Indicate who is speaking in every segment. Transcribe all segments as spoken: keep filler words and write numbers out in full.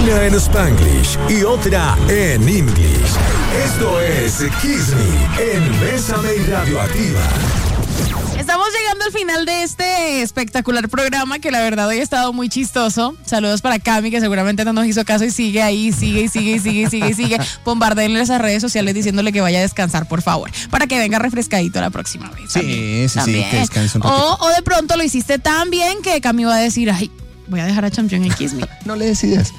Speaker 1: Una en Spanglish y otra en English. Esto es Kiss Me en Bésame y Radioactiva.
Speaker 2: Estamos llegando al final de este espectacular programa que la verdad hoy ha estado muy chistoso. Saludos para Cami, que seguramente no nos hizo caso y sigue ahí, sigue y sigue y sigue y sigue y sigue. Bombardeenle esas redes sociales diciéndole que vaya a descansar, por favor, para que venga refrescadito la próxima vez.
Speaker 3: Sí,
Speaker 2: también.
Speaker 3: sí,
Speaker 2: También.
Speaker 3: sí, que descanse un ratito.
Speaker 2: O, o de pronto lo hiciste tan bien que Cami va a decir, ay, voy a dejar a Champion en Kiss Me.
Speaker 3: No le decidas.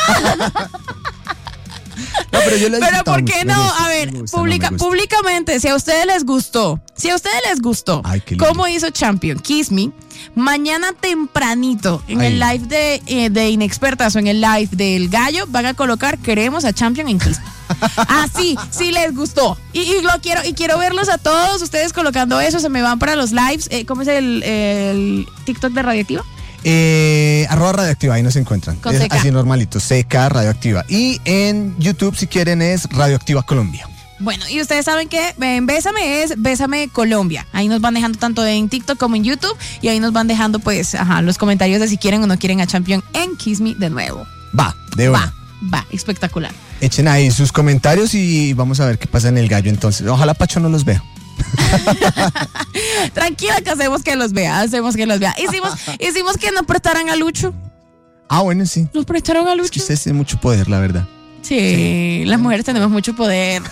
Speaker 3: No, pero yo le
Speaker 2: Pero ¿por qué no? A ver,
Speaker 3: gusta,
Speaker 2: publica,
Speaker 3: no me
Speaker 2: públicamente, si a ustedes les gustó, si a ustedes les gustó,
Speaker 3: Ay, qué lindo.
Speaker 2: cómo hizo Champion Kiss Me, mañana tempranito en
Speaker 3: Ay.
Speaker 2: el live de, eh, de Inexpertas o en el live del Gallo van a colocar queremos a Champion en Kiss Me. Así, sí les gustó. Y, y lo quiero, y quiero verlos a todos ustedes colocando eso, se me van para los lives. Eh, ¿Cómo es el, el TikTok de Radioactiva?
Speaker 3: Eh, arroba radioactiva, ahí nos encuentran.
Speaker 2: Con
Speaker 3: Es
Speaker 2: C K.
Speaker 3: así normalito, C K radioactiva. Y en YouTube, si quieren, es Radioactiva Colombia.
Speaker 2: Bueno, y ustedes saben que en Bésame es Bésame Colombia. Ahí nos van dejando tanto en TikTok como en YouTube. Y ahí nos van dejando, pues, ajá, los comentarios de si quieren o no quieren a Champion en Kiss Me de nuevo.
Speaker 3: Va, de una.
Speaker 2: Va, va, espectacular.
Speaker 3: Echen ahí sus comentarios y vamos a ver qué pasa en el Gallo entonces. Ojalá Pacho no los vea.
Speaker 2: Tranquila que hacemos que los vea, hacemos que los vea. Hicimos, hicimos que nos prestaran a Lucho.
Speaker 3: Ah, bueno, sí.
Speaker 2: Nos prestaron a
Speaker 3: Es que
Speaker 2: Lucho.
Speaker 3: ustedes tienen mucho poder, la verdad.
Speaker 2: Sí, sí, las mujeres tenemos mucho poder.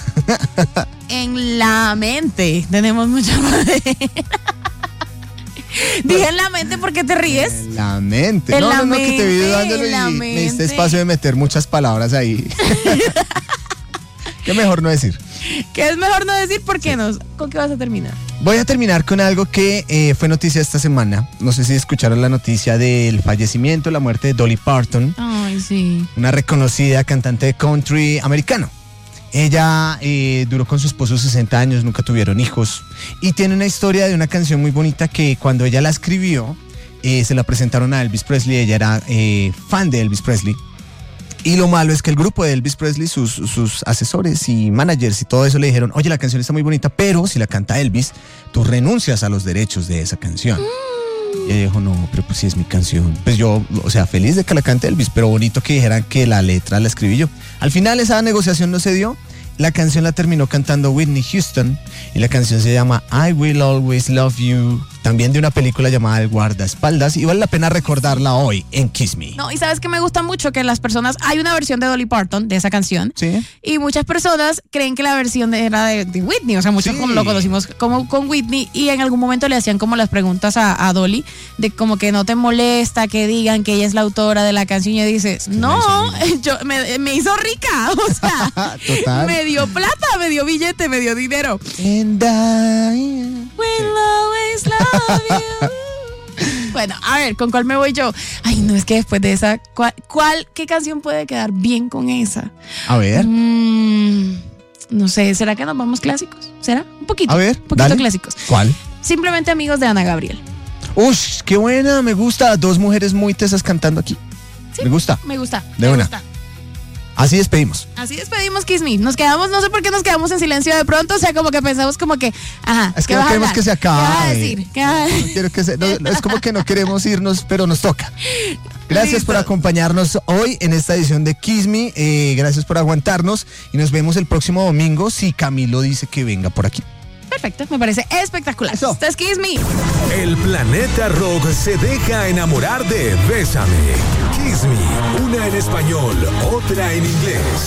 Speaker 2: En la mente tenemos mucho poder. Dije en la mente porque te ríes.
Speaker 3: En la mente.
Speaker 2: En
Speaker 3: no,
Speaker 2: la
Speaker 3: no, no, que te vi
Speaker 2: mente,
Speaker 3: dándolo
Speaker 2: en la
Speaker 3: y me diste
Speaker 2: mente.
Speaker 3: espacio de meter muchas palabras ahí. ¿Qué mejor no decir?
Speaker 2: Que es mejor no decir por qué nos. ¿Con qué vas a terminar?
Speaker 3: Voy a terminar con algo que eh, fue noticia esta semana. No sé si escucharon la noticia del fallecimiento, la muerte de Dolly Parton,
Speaker 2: Ay, sí.
Speaker 3: una reconocida cantante de country americano. Ella eh, duró con su esposo sesenta años, nunca tuvieron hijos. Y tiene una historia de una canción muy bonita que cuando ella la escribió, eh, se la presentaron a Elvis Presley. Ella era eh, fan de Elvis Presley. Y lo malo es que el grupo de Elvis Presley, sus, sus asesores y managers y todo eso le dijeron, oye, la canción está muy bonita, pero si la canta Elvis, tú renuncias a los derechos de esa canción. Y ella dijo, no, pero pues sí es mi canción. Pues yo, o sea, feliz de que la cante Elvis, pero bonito que dijeran que la letra la escribí yo. Al final esa negociación no se dio. La canción la terminó cantando Whitney Houston y la canción se llama I Will Always Love You, también de una película llamada El Guardaespaldas, y vale la pena recordarla hoy en Kiss Me.
Speaker 2: No, y sabes que me gusta mucho que las personas, hay una versión de Dolly Parton de esa canción.
Speaker 3: Sí.
Speaker 2: Y muchas personas creen que la versión de- era de, de Whitney, o sea, muchos
Speaker 3: Sí.
Speaker 2: como lo conocimos como con Whitney, y en algún momento le hacían como las preguntas a, a Dolly de como que no te molesta que digan que ella es la autora de la canción, y ella dice, no, yo, me, me hizo rica, o sea,
Speaker 3: Total.
Speaker 2: me dio plata, me dio billete, me dio dinero.
Speaker 3: And I...
Speaker 2: We'll always love you. Bueno, a ver, ¿con cuál me voy yo? Ay, no, es que después de esa, ¿cuál, cuál qué canción puede quedar bien con esa?
Speaker 3: A ver.
Speaker 2: Mm, no sé, ¿será que nos vamos clásicos? ¿Será? Un poquito.
Speaker 3: A ver,
Speaker 2: un poquito
Speaker 3: dale.
Speaker 2: clásicos.
Speaker 3: ¿Cuál?
Speaker 2: Simplemente Amigos de Ana Gabriel.
Speaker 3: Ush, qué buena, me gusta. Dos mujeres muy tesas cantando aquí.
Speaker 2: Sí,
Speaker 3: Me gusta.
Speaker 2: Me gusta.
Speaker 3: De
Speaker 2: me
Speaker 3: una.
Speaker 2: gusta.
Speaker 3: Así despedimos.
Speaker 2: Así despedimos Kiss Me. Nos quedamos, no sé por qué nos quedamos en silencio de pronto, o sea, como que pensamos como que, ajá,
Speaker 3: Es que
Speaker 2: ¿qué
Speaker 3: no
Speaker 2: vas a
Speaker 3: queremos
Speaker 2: hablar?
Speaker 3: que se acabe.
Speaker 2: ¿Qué vas a decir? ¿Qué vas a decir?
Speaker 3: No quiero que se- no, no, es como que no queremos irnos, pero nos toca. Gracias
Speaker 2: Listo.
Speaker 3: por acompañarnos hoy en esta edición de Kiss Me. Eh, gracias por aguantarnos y nos vemos el próximo domingo si Camilo dice que venga por aquí.
Speaker 2: Perfecto, me parece espectacular.
Speaker 3: Eso.
Speaker 2: Esto es Kiss Me.
Speaker 1: El planeta rock se deja enamorar de Bésame. Kiss Me, una en español, otra en inglés.